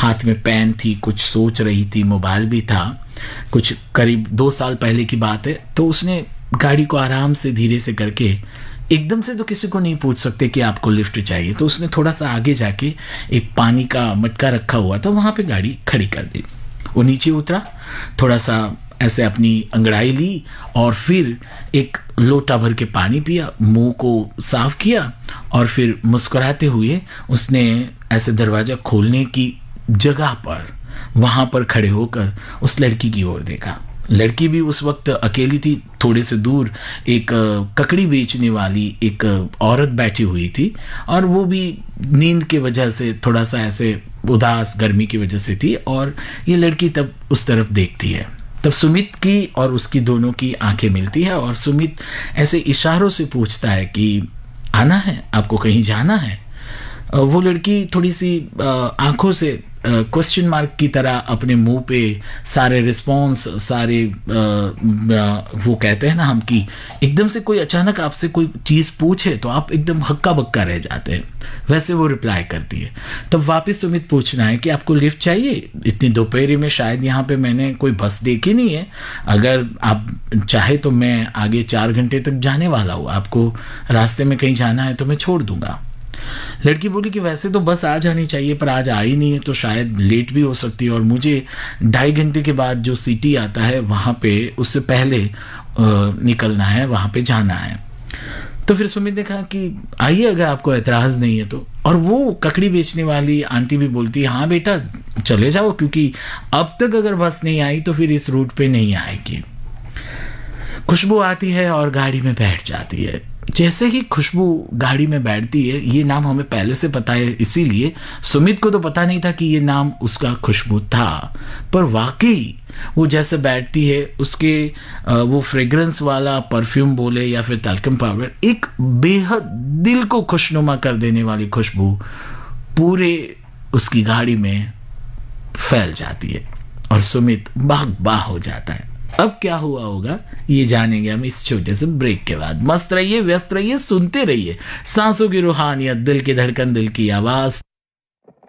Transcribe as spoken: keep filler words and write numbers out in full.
हाथ में पेन थी, कुछ सोच रही थी, मोबाइल भी था। कुछ करीब दो साल पहले की बात है। तो उसने गाड़ी को आराम से धीरे से करके, एकदम से तो किसी को नहीं पूछ सकते कि आपको लिफ्ट चाहिए, तो उसने थोड़ा सा आगे जाके एक पानी का मटका रखा हुआ था, वहाँ पे गाड़ी खड़ी कर दी। वो नीचे उतरा, थोड़ा सा ऐसे अपनी अंगड़ाई ली और फिर एक लोटा भर के पानी पिया, मुंह को साफ किया और फिर मुस्कुराते हुए उसने ऐसे दरवाज़ा खोलने की जगह पर, वहाँ पर खड़े होकर उस लड़की की ओर देखा। लड़की भी उस वक्त अकेली थी। थोड़े से दूर एक ककड़ी बेचने वाली एक औरत बैठी हुई थी और वो भी नींद के वजह से थोड़ा सा ऐसे उदास, गर्मी की वजह से थी। और ये लड़की तब उस तरफ देखती है। तब सुमित की और उसकी दोनों की आंखें मिलती है और सुमित ऐसे इशारों से पूछता है कि आना है, आपको कहीं जाना है। वो लड़की थोड़ी सी आंखों से क्वेश्चन मार्क की तरह अपने मुंह पे सारे रिस्पॉन्स, सारे आ, वो कहते हैं ना हम कि एकदम से कोई अचानक आपसे कोई चीज़ पूछे तो आप एकदम हक्का बक्का रह जाते हैं, वैसे वो रिप्लाई करती है। तब वापस सुमित पूछना है कि आपको लिफ्ट चाहिए? इतनी दोपहरी में शायद यहाँ पे मैंने कोई बस देखी नहीं है, अगर आप चाहे तो मैं आगे चार घंटे तक जाने वाला हूँ, आपको रास्ते में कहीं जाना है तो मैं छोड़ दूंगा। लड़की बोली कि वैसे तो बस आ जानी चाहिए पर आज आई नहीं है तो शायद लेट भी हो सकती है और मुझे ढाई घंटे के बाद जो सिटी आता है वहाँ पे उससे पहले निकलना है, वहाँ पे जाना है। तो फिर सुमित ने कहा कि आइए अगर आपको एतराज़ नहीं है तो। और वो ककड़ी बेचने वाली आंटी भी बोलती है हाँ बेटा चले जाओ, क्योंकि अब तक अगर बस नहीं आई तो फिर इस रूट पे नहीं आएगी। खुशबू आती है और गाड़ी में बैठ जाती है। जैसे ही खुशबू गाड़ी में बैठती है, ये नाम हमें पहले से पता है, इसीलिए सुमित को तो पता नहीं था कि ये नाम उसका खुशबू था, पर वाकई वो जैसे बैठती है उसके वो फ्रेग्रेंस वाला परफ्यूम बोले या फिर तलकम पाउडर, एक बेहद दिल को खुशनुमा कर देने वाली खुशबू पूरे उसकी गाड़ी में फैल जाती है और सुमित बाग बाग हो जाता है। अब क्या हुआ होगा ये जानेंगे हम इस छोटे से ब्रेक के बाद। मस्त रहिए, व्यस्त रहिए, सुनते रहिए सांसों की रूहानियत, दिल की धड़कन, दिल की आवाज।